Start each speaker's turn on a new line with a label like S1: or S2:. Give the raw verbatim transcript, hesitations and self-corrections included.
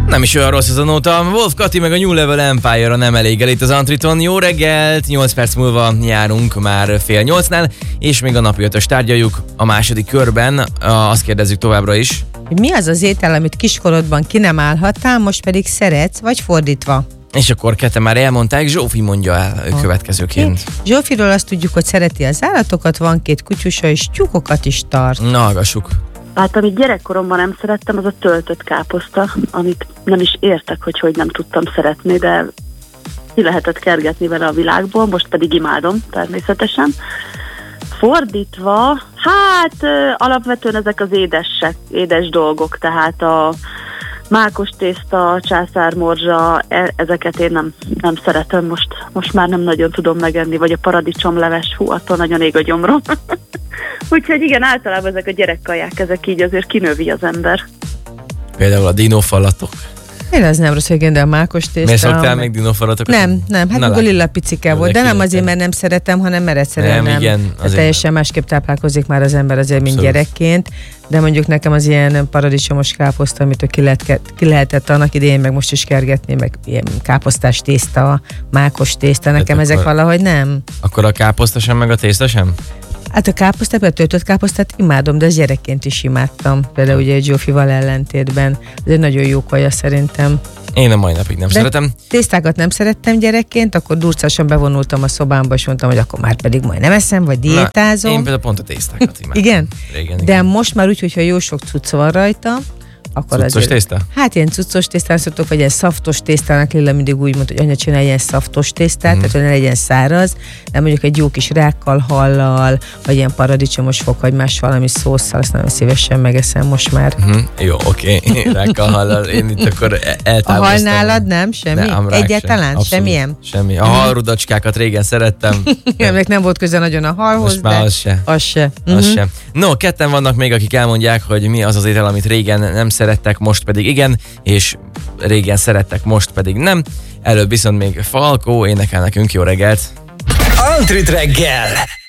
S1: Nem is olyan rossz az a nóta. Wolf Kati meg a New Level Empire-a nem elég el itt az Antriton. Jó reggelt, nyolc perc múlva járunk már fél nyolcnál, és még a napi ötös tárgyaljuk a második körben. Azt kérdezzük továbbra is.
S2: Mi az az étel, amit kiskorodban ki nem állhattál, most pedig szeretsz, vagy fordítva?
S1: És akkor ketten már elmondták, Zsófi mondja el oh. következőként.
S2: Okay. Zsófiról azt tudjuk, hogy szereti az állatokat, van két kutyusa, és tyúkokat is tart.
S1: Na, hallgassuk.
S3: Hát amit gyerekkoromban nem szerettem, az a töltött káposzta, amit nem is értek, hogy hogy nem tudtam szeretni, de ki lehetett kergetni vele a világból, most pedig imádom természetesen. Fordítva, hát alapvetően ezek az édesek, édes dolgok, tehát a mákos tészta, császármorzsa, ezeket én nem, nem szeretem, most, most már nem nagyon tudom megenni, vagy a paradicsomleves, hú, attól nagyon ég a gyomrom. Úgyhogy igen, általában ezek a gyerekkaják, ezek így azért kinövi az ember.
S1: Például a dinófalatok.
S2: Én az nem rossz, hogy igen, de a mákos tészta.
S1: Miért szoktál még dinófalatokat?
S2: Nem, nem, hát a lilla picike volt, de nem azért, mert nem szeretem, hanem mert egyszerűen nem.
S1: Igen,
S2: hát teljesen másképp táplálkozik már az ember azért, mint gyerekként, de mondjuk nekem az ilyen paradicsomos káposzta, amit ki, lehet, ki lehetett annak idején, meg most is kergetni, meg ilyen káposztás tészta, mákos tészta, nekem hát ezek akkor, valahogy nem.
S1: Akkor a káposzta sem, meg a tészta sem?
S2: Hát a káposztát, a töltött káposztát imádom, de az gyerekként is imádtam. Például ugye Zsófival ellentétben. Ez egy nagyon jó kaja szerintem.
S1: Én a mai napig nem de szeretem.
S2: Tésztákat nem szerettem gyerekként, akkor durcásan bevonultam a szobámba, és mondtam, hogy akkor már pedig majd nem eszem, vagy diétázom.
S1: Na, én például pont a tésztákat imádom.
S2: Igen?
S1: Régen,
S2: de
S1: igen.
S2: most már úgy, hogyha jó sok cucc van rajta, akkor
S1: cuccos
S2: azért,
S1: tészta? Hát
S2: ilyen cuccos tésztán szoktok, vagy ilyen szaftos tésztának, Lilla mindig úgy mondta, hogy anya csinálj ilyen szaftos tésztát, mm. tehát hogy ne legyen száraz, de mondjuk egy jó kis rákkal, hallal, vagy ilyen paradicsomos fokhagymás valami szósszal, azt nagyon szívesen megeszem most már.
S1: Mm-hmm. Jó, oké, okay. rákkal, hallal, én itt akkor eltávoztam.
S2: A hal nálad nem? Semmi? Ne, egyáltalán? Sem. Semmilyen?
S1: Semmi. A halrudacskákat régen szerettem.
S2: Ennek nem volt köze nagyon a halhoz, most
S1: már az se.
S2: Az se.
S1: Az mm-hmm. se. No, ketten vannak még, akik elmondják, hogy mi az az étel, amit régen nem szerettek, most pedig igen, és régen szerettek, most pedig nem. Előbb viszont még Falkó énekel nekünk. Jó reggelt!
S4: Antrit reggel!